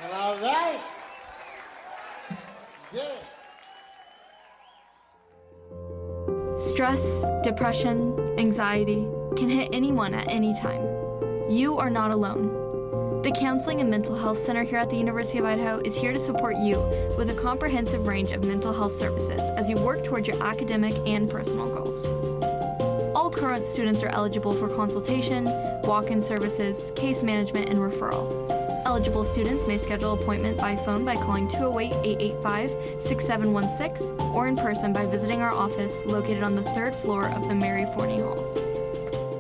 All right. Good. Stress, depression, anxiety can hit anyone at any time. You are not alone. The Counseling and Mental Health Center here at the University of Idaho is here to support you with a comprehensive range of mental health services as you work towards your academic and personal goals. All current students are eligible for consultation, walk-in services, case management, and referral. Eligible students may schedule an appointment by phone by calling 208-885-6716 or in person by visiting our office located on the 3rd floor of the Mary Forney Hall.